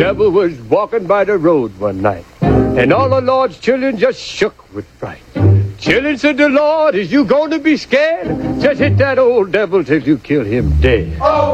devil was walking by the road one night, and all the Lord's children just shook with fright. Children, said the Lord, is you going to be scared? Just hit that old devil till you kill him dead. Oh,